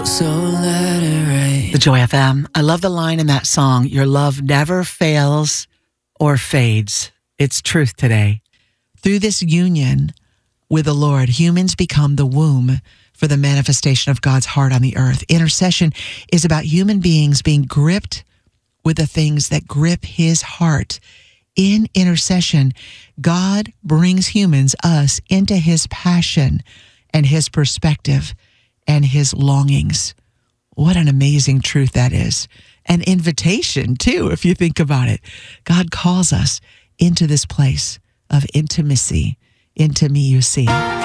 So let it rain. The Joy FM. I love the line in that song, your love never fails or fades. It's truth today. Through this union with the Lord, humans become the womb for the manifestation of God's heart on the earth. Intercession is about human beings being gripped with the things that grip his heart. In intercession, God brings humans, us, into his passion and his perspective and his longings. What an amazing truth that is. An invitation, too, if you think about it. God calls us into this place of intimacy. Into me, you see.